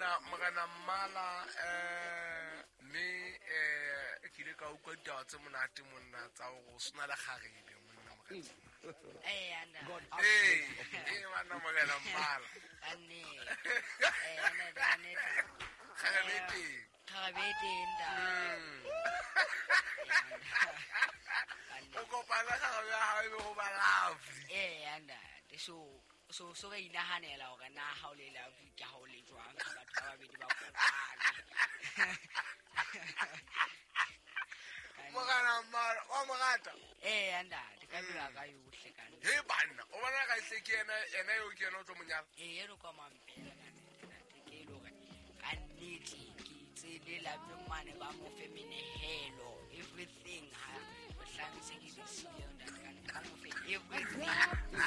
Mogana Mmala mme ke ile ka utlwa ditaba tse monate monna tsa go sona le kgagile monna mogana. Anda. Mana Mogana Mmala. Anne. Ane. Khabete nda. O kopana ga ha e go ba lovely. Anda. So ga inahanela hore na ha o le lovely ka ha o le jwang ka batho ba babedi ba kopana. Mogana Mmala wa mogata. Anda di ka dira ka yohle kana. He banna o bona ga tle ke ena yo ke ena o tlo monyala. Eno kwa mampela kana ke lo ga kannete ke tsele la bemane ba mo feminehelo everything ha hlangise ke di siya nda kana mo fe everything.